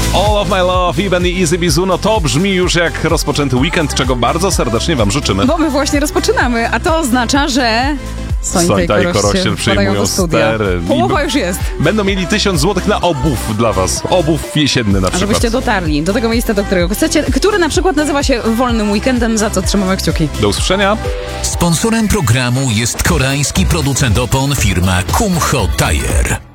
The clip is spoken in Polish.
All of my love, Iben i Easy Bizuno. To brzmi już jak rozpoczęty weekend, czego bardzo serdecznie wam życzymy. Bo my właśnie rozpoczynamy, a to oznacza, że Sońta i Korościel przyjmują stery. Połowa już jest. Będą mieli 1000 zł na obów dla was. Obów jesienny na przykład. A żebyście dotarli do tego miejsca, do którego chcecie, który na przykład nazywa się Wolnym Weekendem, za co trzymamy kciuki. Do usłyszenia. Sponsorem programu jest koreański producent opon firma Kumho Tire.